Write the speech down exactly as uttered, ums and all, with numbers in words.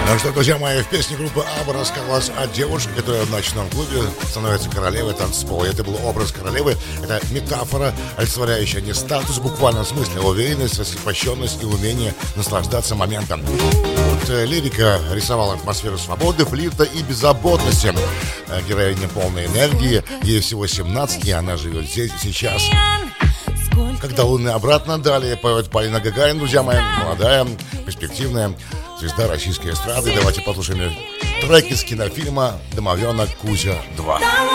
Ну что, друзья мои, в песне группы Абба рассказалось о девушке, которая в ночном клубе становится королевой танцпола. Это был образ королевы, это метафора, олицетворяющая не статус в буквальном смысле, а уверенность, раскрепощенность и умение наслаждаться моментом. Вот э, лирика рисовала атмосферу свободы, флирта и беззаботности. Э, героиня полной энергии, ей всего семнадцать, и она живет здесь и сейчас. Когда луны обратно, далее поет Полина Гагарина, друзья мои, молодая, перспективная звезда российской эстрады. Давайте послушаем треки с кинофильма «Домовенок Кузя два».